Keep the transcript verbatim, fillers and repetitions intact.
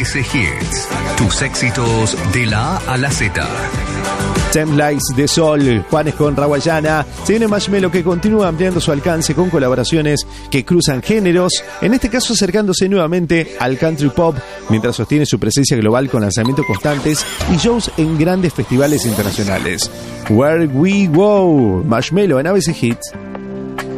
C Hits. Tus éxitos de la A a la Z. Ten Lights de Sol, Juanes con Rawayana. Se viene Marshmello, que continúa ampliando su alcance con colaboraciones que cruzan géneros, en este caso acercándose nuevamente al country pop, mientras sostiene su presencia global con lanzamientos constantes y shows en grandes festivales internacionales. Where We Go, Marshmello en A B C Hits.